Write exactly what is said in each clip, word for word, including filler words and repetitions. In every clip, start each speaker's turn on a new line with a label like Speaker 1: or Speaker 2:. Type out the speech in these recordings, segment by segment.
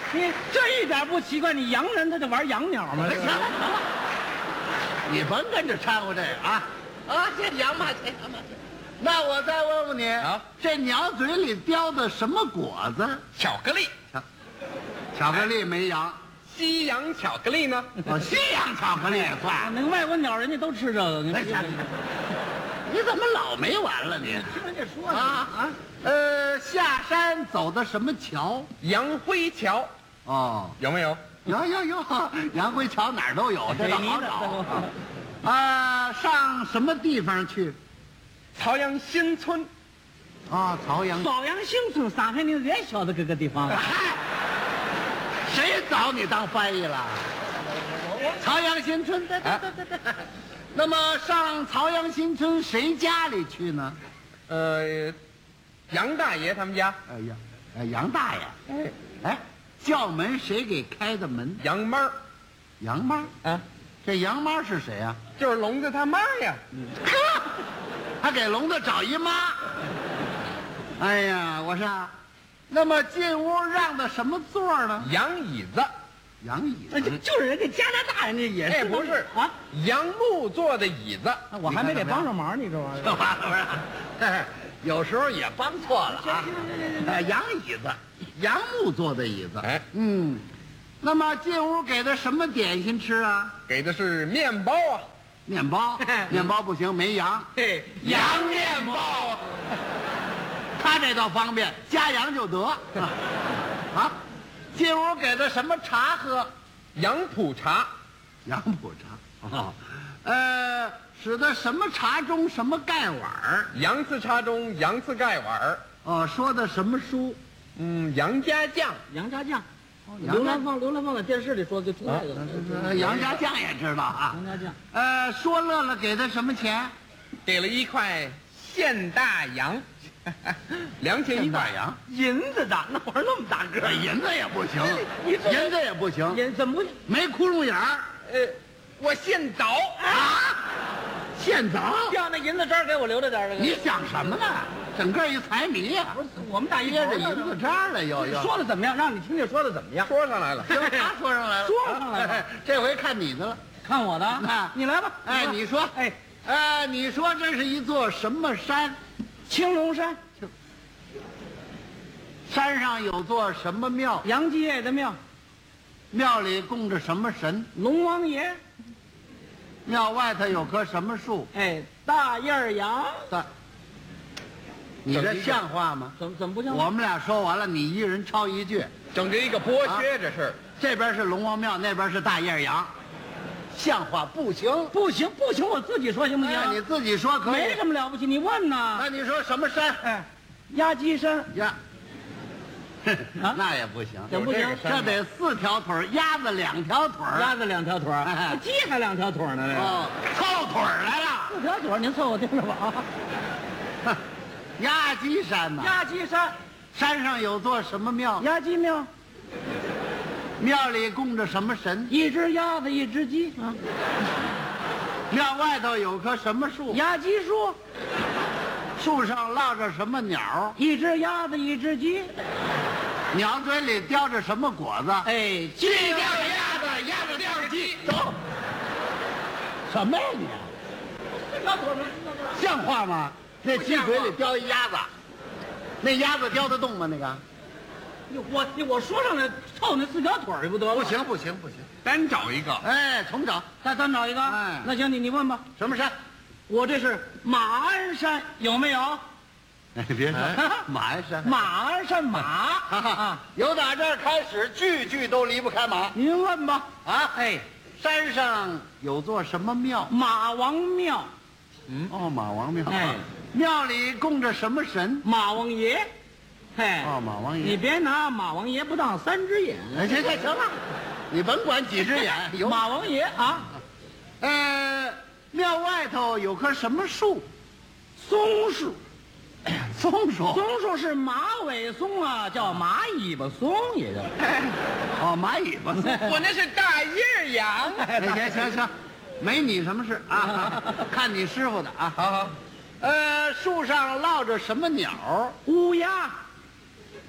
Speaker 1: 你这一点不奇怪，你洋人他就玩洋鸟嘛。
Speaker 2: 你甭跟着掺和这个啊啊！这洋嘛，这洋嘛。那我再问问你
Speaker 3: 啊，
Speaker 2: 这鸟嘴里叼的什么果子？
Speaker 3: 巧克力，
Speaker 2: 巧克力没洋。
Speaker 3: 西洋巧克力呢？
Speaker 2: 哦，西洋巧克力也算。
Speaker 1: 那个外国鸟人家都吃这个，你
Speaker 2: 哎呀你怎么老没完了你？
Speaker 1: 听人家说
Speaker 2: 啊啊！呃，下山走的什么桥？
Speaker 3: 杨辉桥
Speaker 2: 哦，
Speaker 3: 有没有？
Speaker 2: 有有有，杨辉桥哪儿都有，这个好找。啊，上什么地方去？
Speaker 3: 朝阳新村。
Speaker 2: 啊，朝阳。
Speaker 1: 朝阳新村，上海人也晓得这个地方。
Speaker 2: 谁找你当翻译了？朝阳新村，对对对对对。那么上朝阳新村谁家里去呢？
Speaker 3: 呃，杨大爷他们家。
Speaker 2: 哎呀，哎杨大爷，哎哎，叫门谁给开的门？
Speaker 3: 杨妈。
Speaker 2: 杨妈
Speaker 3: 啊，
Speaker 2: 这杨妈是谁呀？
Speaker 3: 就是聋子他妈呀。
Speaker 2: 呵，还给聋子找姨妈。哎呀，我说，那么进屋让的什么座呢？
Speaker 3: 洋椅子。
Speaker 2: 洋椅
Speaker 1: 那就就是人家加拿大人家也
Speaker 3: 哎，
Speaker 1: 是
Speaker 3: 不是
Speaker 1: 啊，
Speaker 3: 杨木做的椅子。
Speaker 1: 我还没给帮上忙，你知道吗？
Speaker 2: 这完了不是？有时候也帮错了啊！哎，洋椅子，杨木做的椅子。
Speaker 3: 哎，
Speaker 2: 嗯，那么进屋给他什么点心吃啊？
Speaker 3: 给的是面包啊。
Speaker 2: 面包，面包不行，没羊。
Speaker 3: 嘿，洋面包。
Speaker 2: 他这倒方便，加羊就得。啊，进屋给他什么茶喝？
Speaker 3: 杨浦茶。
Speaker 2: 杨浦茶。哦，呃，使得什么茶盅什么盖碗儿？
Speaker 3: 洋次茶盅，洋次盖碗儿。
Speaker 2: 哦，说的什么书？
Speaker 3: 嗯，杨家将。
Speaker 1: 杨家将，
Speaker 2: 杨
Speaker 1: 刘兰芳，刘兰芳在电视里说就出来了。
Speaker 2: 杨家将也知道啊。
Speaker 1: 杨家将，
Speaker 2: 呃，说乐了给他什么钱？
Speaker 3: 给了一块现大洋，两钱一块
Speaker 2: 洋，
Speaker 1: 银子的那玩意儿那么大个儿，
Speaker 2: 银子也不行，
Speaker 1: 你这
Speaker 2: 银子也不行，
Speaker 1: 银怎么不
Speaker 2: 没窟窿眼儿
Speaker 3: 呃，我现凿
Speaker 2: 啊！现凿？
Speaker 1: 掉那银子渣给我留着点儿？
Speaker 2: 你想什么呢？整个一财迷呀！
Speaker 1: 不是我们大姨
Speaker 2: 接着银子渣了又又。
Speaker 1: 说的怎么样？让你听听说的怎么样？
Speaker 3: 说上来了。
Speaker 2: 行，他说上来了，
Speaker 1: 说上来了。
Speaker 2: 这回看你的了，
Speaker 1: 看我的，
Speaker 2: 那
Speaker 1: 你来吧。
Speaker 2: 哎，你说，
Speaker 1: 哎，
Speaker 2: 呃，你说这是一座什么山？
Speaker 1: 青龙山，
Speaker 2: 山上有座什么庙？
Speaker 1: 杨继业的庙，
Speaker 2: 庙里供着什么神？
Speaker 1: 龙王爷。
Speaker 2: 庙外头有棵什么树？
Speaker 1: 哎，大叶儿杨。
Speaker 2: 大。你这像话吗？
Speaker 1: 怎么怎么不像？
Speaker 2: 我们俩说完了，你一人抄一句，
Speaker 3: 整这一个剥削，这是。
Speaker 2: 这边是龙王庙，那边是大叶杨，像话不行？
Speaker 1: 不行不行，我自己说行不行？
Speaker 2: 哎你自己说可以。
Speaker 1: 没什么了不起，你问呐。
Speaker 2: 那你说什么山？
Speaker 1: 哎，压鸡山
Speaker 2: 呀，
Speaker 1: 啊
Speaker 2: 那也不行，
Speaker 1: 怎么不行？
Speaker 2: 这得四条腿，鸭子两条腿，
Speaker 1: 鸭子两条腿儿，
Speaker 2: 哎
Speaker 1: 鸡还两条腿儿呢。这
Speaker 2: 哦，凑腿来了。
Speaker 1: 四条腿儿，您凑合听着吧啊。
Speaker 2: 压鸡山呐，
Speaker 1: 压鸡山，
Speaker 2: 山上有座什么庙？
Speaker 1: 压鸡庙，
Speaker 2: 庙里供着什么神？
Speaker 1: 一只鸭子，一只鸡啊。
Speaker 2: 庙外头有棵什么树？
Speaker 1: 压鸡树，
Speaker 2: 树上落着什么鸟？
Speaker 1: 一只鸭子，一只鸡。
Speaker 2: 鸟嘴里叼着什么果子？
Speaker 1: 哎，
Speaker 3: 鸡叼着鸭子，鸭子叼着鸡。
Speaker 2: 走。什么呀你？
Speaker 1: 四条腿儿吗？
Speaker 2: 像话吗？那鸡嘴里叼一鸭子，那鸭子叼得动吗？那个？
Speaker 1: 我我说上来凑那四条腿儿不得了？
Speaker 2: 不行不行不行！
Speaker 3: 单找一个。
Speaker 2: 哎，重找。
Speaker 1: 再单找一个。
Speaker 2: 哎
Speaker 1: 那行，你你问吧。
Speaker 2: 什么山？
Speaker 1: 我这是马鞍山，有没有？
Speaker 2: 哎，别说马鞍山。
Speaker 1: 马鞍山马
Speaker 2: 啊，由打这儿开始，句句都离不开马。
Speaker 1: 您问吧。
Speaker 2: 啊，
Speaker 1: 哎，
Speaker 2: 山上有座什么庙？
Speaker 1: 马王庙。
Speaker 2: 嗯，哦，马王庙。
Speaker 1: 哎，
Speaker 2: 庙里供着什么神？
Speaker 1: 马王爷。嘿，
Speaker 2: 哦，马王爷。
Speaker 1: 你别拿马王爷不当三只眼。
Speaker 2: 哎，行行行了，你甭管几只眼，有
Speaker 1: 马王爷啊，
Speaker 2: 呃，庙外头有棵什么树？
Speaker 1: 松树。
Speaker 2: 松树。
Speaker 1: 松树是马尾松啊，叫马尾巴松也叫。
Speaker 2: 哦，马尾巴松。
Speaker 3: 我那是大叶羊。
Speaker 2: 哎，行行行，没你什么事啊，看你师傅的啊。
Speaker 3: 好好。
Speaker 2: 呃，树上落着什么鸟？
Speaker 1: 乌鸦。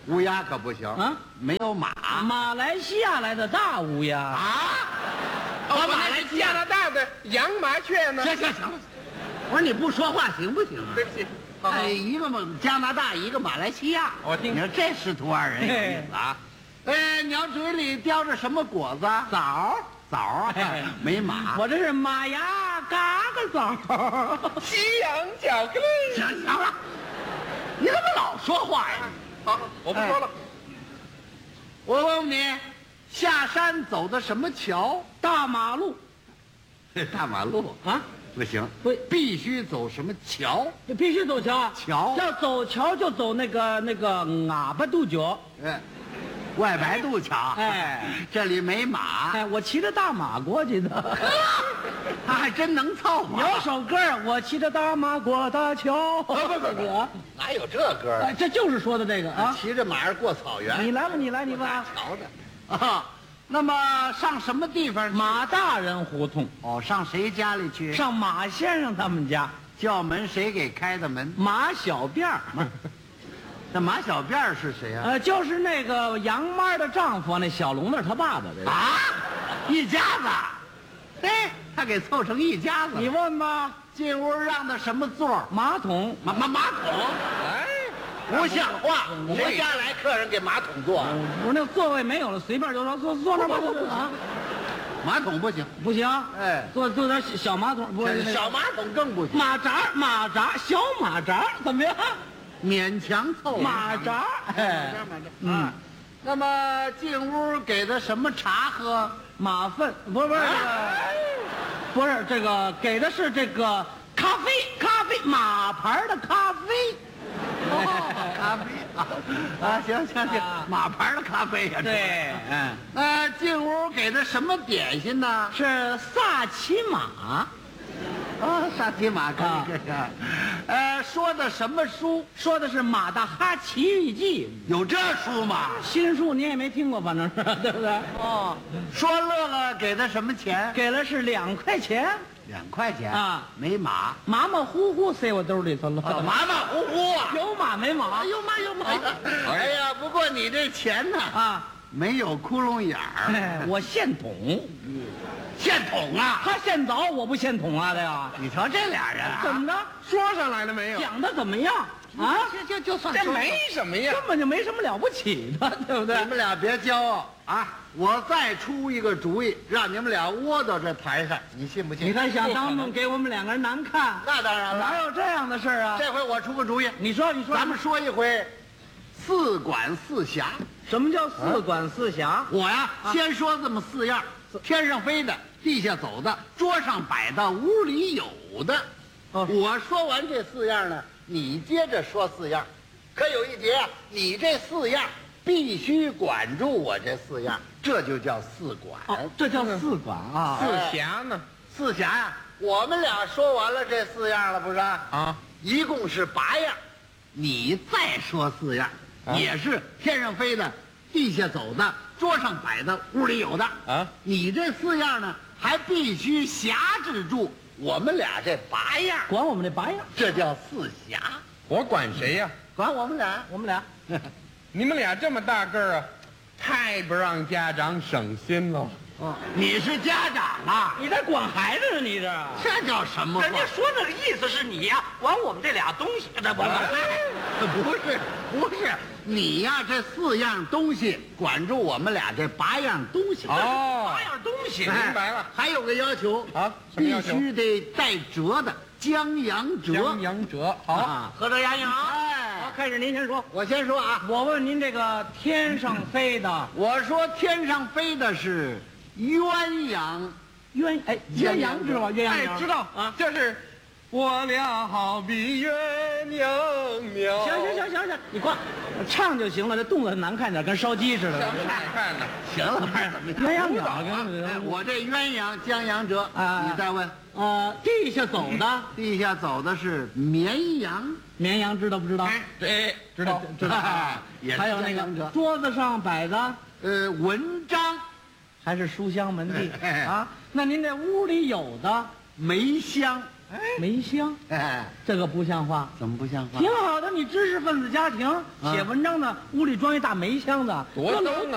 Speaker 2: 乌鸦可不行
Speaker 1: 啊，
Speaker 2: 没有马
Speaker 1: 马来西亚来的大乌鸦。
Speaker 2: 啊。
Speaker 3: 哦，
Speaker 2: 马来西亚
Speaker 3: 加拿大的洋麻雀呢？
Speaker 2: 行行行了，我说你不说话行不行啊？
Speaker 3: 对不起，好好
Speaker 2: 哎，一个马加拿大，一个马来西亚。
Speaker 3: 我听
Speaker 2: 你说这师徒二人有意思啊。呃，鸟嘴里叼着什么果子？枣，枣啊，没马。
Speaker 1: 我这是马牙嘎嘎枣。
Speaker 3: 西洋巧克力。
Speaker 2: 行行了，你怎么老说话呀？
Speaker 3: 好，我不说了。
Speaker 2: 我问问你，下山走的什么桥？
Speaker 1: 大马路
Speaker 2: 大马路
Speaker 1: 啊，
Speaker 2: 不行，
Speaker 1: 不
Speaker 2: 必须走什么桥？
Speaker 1: 必须走桥。
Speaker 2: 桥
Speaker 1: 要走桥就走那个那个喇叭渡脚。
Speaker 2: 哎，外白渡桥。
Speaker 1: 哎，
Speaker 2: 这里没马，
Speaker 1: 哎，我骑着大马过去的。
Speaker 2: 他还真能凑合。
Speaker 1: 有首歌儿，我骑着大马过大桥。
Speaker 2: 不不不不，哪有这歌
Speaker 1: 哎，这就是说的这个啊。
Speaker 2: 骑着马儿过草原。
Speaker 1: 你来吧，你来，你吧。
Speaker 2: 瞧着啊，那么上什么地方去？
Speaker 1: 马大人胡同，
Speaker 2: 哦，上谁家里去？
Speaker 1: 上马先生他们家。
Speaker 2: 叫门谁给开的门？
Speaker 1: 马小辫儿，
Speaker 2: 那马小辫儿是谁啊？
Speaker 1: 呃，就是那个杨妈的丈夫，那小龙那是他爸爸。这个
Speaker 2: 啊，一家子。哎，他给凑成一家子了。
Speaker 1: 你问吧。
Speaker 2: 进屋让的什么座？
Speaker 1: 马桶，
Speaker 2: 马马马桶。
Speaker 3: 哎，
Speaker 2: 不像话！谁家来客人给马桶坐？
Speaker 1: 不是那个座位没有了，随便就说坐坐那儿吧。啊，
Speaker 2: 马桶不行，
Speaker 1: 不行。
Speaker 2: 哎
Speaker 1: 坐坐点小马桶，不是
Speaker 2: 小马桶更不行。
Speaker 1: 马扎儿马扎儿小马扎儿怎么样？
Speaker 2: 勉强凑合。
Speaker 1: 马扎儿，哎，
Speaker 2: 马扎
Speaker 1: 嗯
Speaker 2: 啊。那么进屋给的什么茶喝？
Speaker 1: 马粪，不是不是这个，不是这个，给的是这个咖啡，咖啡马牌的咖啡。
Speaker 2: 哦，咖啡啊啊，行行行，马牌的咖啡呀。
Speaker 1: 对，嗯，
Speaker 2: 呃，进屋给的什么点心呢？
Speaker 1: 是萨其马。
Speaker 2: 啊，萨其马可
Speaker 1: 啊
Speaker 2: 以可以。呃，说的什么书？
Speaker 1: 说的是《马大哈奇遇记
Speaker 2: 有这书吗？》，
Speaker 1: 新书你也没听过，反正是对不对？
Speaker 2: 哦，说乐乐给的什么钱？
Speaker 1: 给了是两块钱，
Speaker 2: 两块钱
Speaker 1: 啊，
Speaker 2: 没马，
Speaker 1: 马马虎虎塞我兜里头了。
Speaker 2: 马马虎虎啊。
Speaker 1: 有马没马？
Speaker 2: 有马有马。哎呀，不过你这钱呢
Speaker 1: 啊，
Speaker 2: 没有窟窿眼儿，
Speaker 1: 哎，我现捅，
Speaker 2: 现捅啊！
Speaker 1: 他现凿，我不现捅啊，这个
Speaker 2: 你瞧这俩人啊，
Speaker 1: 怎么着？
Speaker 3: 说上来了没有？
Speaker 1: 讲的怎么样啊？
Speaker 2: 就就就算说
Speaker 3: 这没什么呀。
Speaker 1: 根本就没什么了不起的，对不对
Speaker 2: 你？们俩别骄傲啊！我再出一个主意，让你们俩窝到这台上，你信不信？
Speaker 1: 你看想当众给我们两个人难看，
Speaker 2: 那当然了，
Speaker 1: 哪有这样的事儿啊？
Speaker 2: 这回我出个主意，
Speaker 1: 你说，你说，
Speaker 2: 咱们说一回四管四辖。
Speaker 1: 什么叫四管四辖？
Speaker 2: 我呀，先说这么四样：天上飞的，地下走的，桌上摆的，屋里有的。
Speaker 1: 哦
Speaker 2: 我说完这四样呢，你接着说四样。可有一节啊，你这四样必须管住我这四样，这就叫四管。
Speaker 1: 哦，这叫四管啊。
Speaker 3: 四辖呢？
Speaker 2: 四辖呀，我们俩说完了这四样了，不是？
Speaker 3: 啊，
Speaker 2: 一共是八样，你再说四样，
Speaker 3: 啊
Speaker 2: 也是天上飞的，地下走的，桌上摆的，屋里有的。
Speaker 3: 啊，
Speaker 2: 你这四样呢，还必须辖制住我们俩这八样，
Speaker 1: 管我们这八样，
Speaker 2: 这叫四辖。
Speaker 3: 我管谁呀？
Speaker 2: 管我们俩，
Speaker 1: 我们俩
Speaker 3: 你们俩这么大个儿啊，太不让家长省心了。
Speaker 2: 哦，你是家长啊，
Speaker 1: 你在管孩子呢？你这，
Speaker 2: 这叫什么话？
Speaker 1: 人家说这个意思是你呀，管我们这俩东西，这不
Speaker 2: 不是不是，你呀这四样东西管住我们俩这八样东西。
Speaker 3: 哦
Speaker 1: 八样东西。
Speaker 3: 明白了
Speaker 2: 还有个要求
Speaker 3: 啊什么要求
Speaker 2: 必须得带折的江洋折。
Speaker 3: 江洋折，好，
Speaker 2: 啊，
Speaker 1: 合着押韵啊！
Speaker 2: 哎
Speaker 1: 好，开始您先说。
Speaker 2: 我先说啊，
Speaker 1: 我问您这个天上飞的
Speaker 2: 我说天上飞的是鸳鸯，
Speaker 1: 鸳哎鸳鸯知道吧？鸳鸯
Speaker 3: 哎，知道
Speaker 1: 啊。
Speaker 3: 就是我俩好比鸳鸯鸟。
Speaker 1: 行行行行行，你快唱就行了，这动作难看点，跟烧鸡似的。
Speaker 3: 想看看呢。
Speaker 2: 行了，不是怎么样？
Speaker 1: 鸳鸯鸟
Speaker 2: 哎，
Speaker 1: 跟
Speaker 2: 我这鸳鸯江洋折
Speaker 1: 啊
Speaker 2: 你再问。
Speaker 1: 呃地下走的
Speaker 2: 地下走的是绵羊，
Speaker 1: 绵羊知道不知道？
Speaker 3: 哎，对，知道
Speaker 1: 知道。
Speaker 2: 也是
Speaker 1: 还有那
Speaker 2: 江洋折
Speaker 1: 个桌子上摆的
Speaker 2: 呃，文章
Speaker 1: 还是书香门第
Speaker 2: 哎哎
Speaker 1: 啊？那您这屋里有的
Speaker 2: 梅香，
Speaker 1: 梅香，
Speaker 2: 哎，
Speaker 1: 这个不像话。
Speaker 2: 怎么不像话？
Speaker 1: 挺好的，你知识分子家庭写文章呢，屋里装一大梅箱子，
Speaker 3: 多灯啊！